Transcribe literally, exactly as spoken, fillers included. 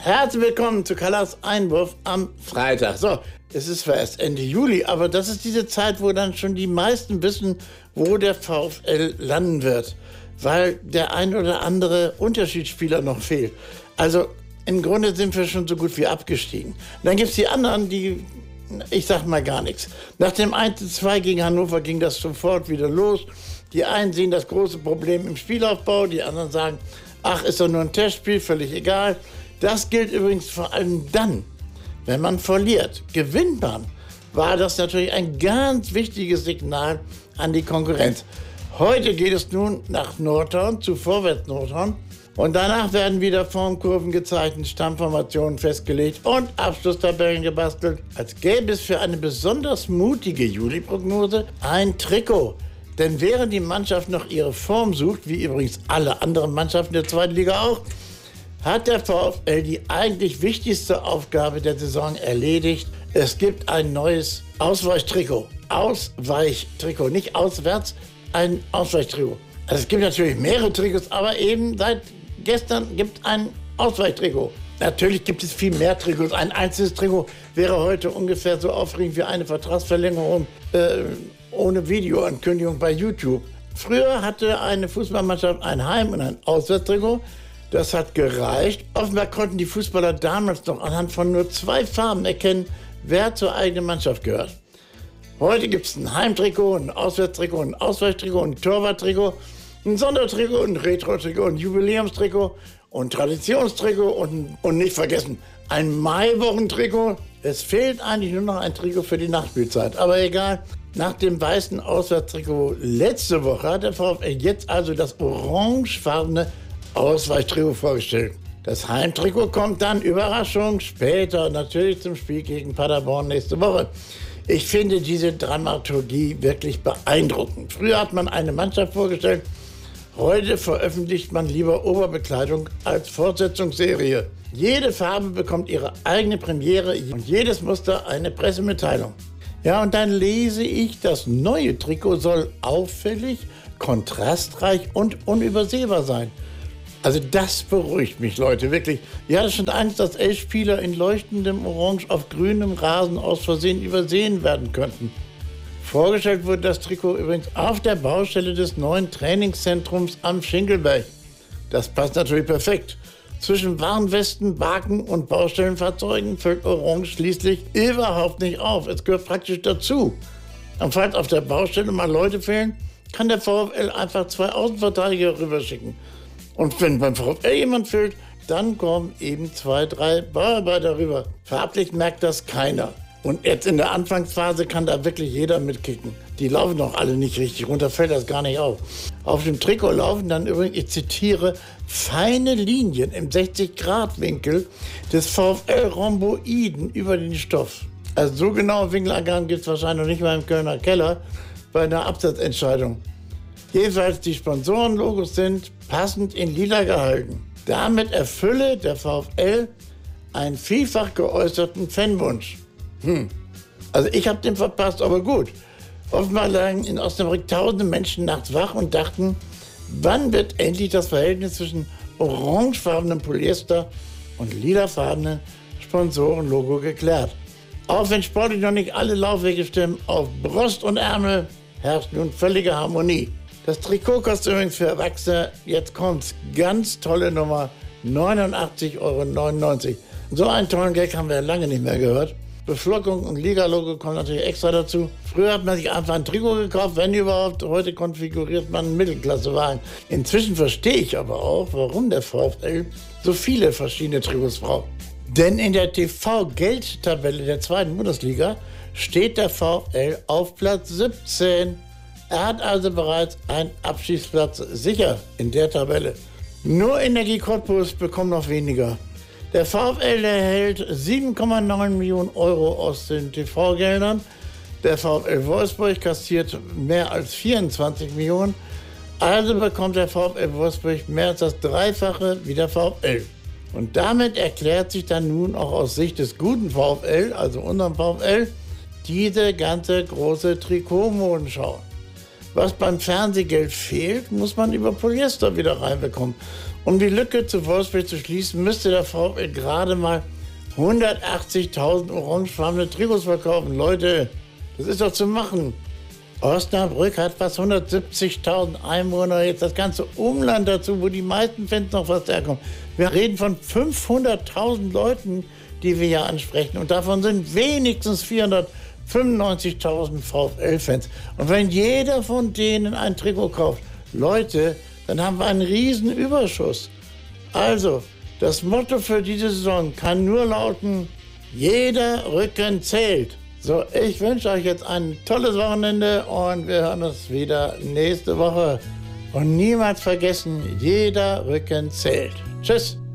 Herzlich willkommen zu Kallas Einwurf am Freitag. So, es ist zwar erst Ende Juli, aber das ist diese Zeit, wo dann schon die meisten wissen, wo der VfL landen wird, weil der ein oder andere Unterschiedsspieler noch fehlt. Also im Grunde sind wir schon so gut wie abgestiegen. Und dann gibt es die anderen, die, ich sag mal gar nichts. Nach dem eins zu zwei gegen Hannover ging das sofort wieder los. Die einen sehen das große Problem im Spielaufbau, die anderen sagen, ach, ist doch nur ein Testspiel, völlig egal. Das gilt übrigens vor allem dann, wenn man verliert. Gewinnt man, war das natürlich ein ganz wichtiges Signal an die Konkurrenz. Heute geht es nun nach Nordhorn, zu Vorwärts Nordhorn. Und danach werden wieder Formkurven gezeichnet, Stammformationen festgelegt und Abschlusstabellen gebastelt. Als gäbe es für eine besonders mutige Juli-Prognose ein Trikot. Denn während die Mannschaft noch ihre Form sucht, wie übrigens alle anderen Mannschaften der zweiten Liga auch, hat der VfL die eigentlich wichtigste Aufgabe der Saison erledigt. Es gibt ein neues Ausweichtrikot. Ausweichtrikot, nicht auswärts, ein Ausweichtrikot. Also es gibt natürlich mehrere Trikots, aber eben seit gestern gibt es ein Ausweichtrikot. Natürlich gibt es viel mehr Trikots. Ein einzelnes Trikot wäre heute ungefähr so aufregend wie eine Vertragsverlängerung äh, ohne Videoankündigung bei YouTube. Früher hatte eine Fußballmannschaft ein Heim- und ein Auswärtstrikot. Das hat gereicht. Offenbar konnten die Fußballer damals noch anhand von nur zwei Farben erkennen, wer zur eigenen Mannschaft gehört. Heute gibt es ein Heimtrikot, ein Auswärtstrikot, ein Ausweichtrikot, ein Torwarttrikot, ein Sondertrikot, ein Retro-Trikot, ein Jubiläumstrikot und Traditionstrikot und, und nicht vergessen, ein Maiwochentrikot. Es fehlt eigentlich nur noch ein Trikot für die Nachspielzeit. Aber egal, nach dem weißen Auswärtstrikot letzte Woche hat der VfL jetzt also das orangefarbene Ausweichtrikot vorgestellt. Das Heimtrikot kommt dann, Überraschung, später natürlich zum Spiel gegen Paderborn nächste Woche. Ich finde diese Dramaturgie wirklich beeindruckend. Früher hat man eine Mannschaft vorgestellt, heute veröffentlicht man lieber Oberbekleidung als Fortsetzungsserie. Jede Farbe bekommt ihre eigene Premiere und jedes Muster eine Pressemitteilung. Ja, und dann lese ich, das neue Trikot soll auffällig, kontrastreich und unübersehbar sein. Also das beruhigt mich, Leute, wirklich. Ich hatte schon Angst, dass elf Spieler in leuchtendem Orange auf grünem Rasen aus Versehen übersehen werden könnten. Vorgestellt wurde das Trikot übrigens auf der Baustelle des neuen Trainingszentrums am Schinkelberg. Das passt natürlich perfekt. Zwischen Warnwesten, Baken und Baustellenfahrzeugen fällt Orange schließlich überhaupt nicht auf. Es gehört praktisch dazu. Und falls auf der Baustelle mal Leute fehlen, kann der VfL einfach zwei Außenverteidiger rüberschicken. Und wenn beim VfL jemand fehlt, dann kommen eben zwei, drei Bauarbeiter rüber. Farblich merkt das keiner. Und jetzt in der Anfangsphase kann da wirklich jeder mitkicken. Die laufen noch alle nicht richtig runter, fällt das gar nicht auf. Auf dem Trikot laufen dann übrigens, ich zitiere, feine Linien im sechzig Grad Winkel des VfL-Rhomboiden über den Stoff. Also so genaue Winkelangaben gibt es wahrscheinlich noch nicht mal im Kölner Keller bei einer Absatzentscheidung. Jedenfalls die Sponsorenlogos sind passend in lila gehalten. Damit erfülle der VfL einen vielfach geäußerten Fanwunsch. Hm. Also ich habe den verpasst, aber gut. Offenbar lagen in Osnabrück tausende Menschen nachts wach und dachten, wann wird endlich das Verhältnis zwischen orangefarbenem Polyester und lilafarbenen Sponsorenlogo geklärt. Auch wenn sportlich noch nicht alle Laufwege stimmen, auf Brust und Ärmel herrscht nun völlige Harmonie. Das Trikot kostet übrigens für Erwachsene, jetzt kommt's, ganz tolle Nummer, neunundachtzig Euro neunundneunzig. So einen tollen Gag haben wir lange nicht mehr gehört. Beflockung und Liga-Logo kommen natürlich extra dazu. Früher hat man sich einfach ein Trikot gekauft, wenn überhaupt. Heute konfiguriert man einen Mittelklassewagen. Inzwischen verstehe ich aber auch, warum der VfL so viele verschiedene Trikots braucht. Denn in der T V-Geldtabelle der zweiten Bundesliga steht der VfL auf Platz siebzehn. Er hat also bereits einen Abstiegsplatz sicher in der Tabelle. Nur Energie Cottbus bekommt noch weniger. Der VfL erhält sieben Komma neun Millionen Euro aus den T V-Geldern. Der VfL Wolfsburg kassiert mehr als vierundzwanzig Millionen. Also bekommt der VfL Wolfsburg mehr als das Dreifache wie der VfL. Und damit erklärt sich dann nun auch aus Sicht des guten VfL, also unserem VfL, diese ganze große Trikotmodenschau. Was beim Fernsehgeld fehlt, muss man über Polyester wieder reinbekommen. Um die Lücke zu Wolfsburg zu schließen, müsste der VfL gerade mal hundertachtzigtausend orangefarbene Trikots verkaufen. Leute, das ist doch zu machen. Osnabrück hat fast hundertsiebzigtausend Einwohner, jetzt das ganze Umland dazu, wo die meisten Fans noch was herkommen. Wir reden von fünfhunderttausend Leuten, die wir hier ansprechen. Und davon sind wenigstens vierhundertfünfundneunzigtausend VfL-Fans. Und wenn jeder von denen ein Trikot kauft, Leute, dann haben wir einen riesen Überschuss. Also, das Motto für diese Saison kann nur lauten, jeder Rücken zählt. So, ich wünsche euch jetzt ein tolles Wochenende und wir hören uns wieder nächste Woche. Und niemals vergessen, jeder Rücken zählt. Tschüss.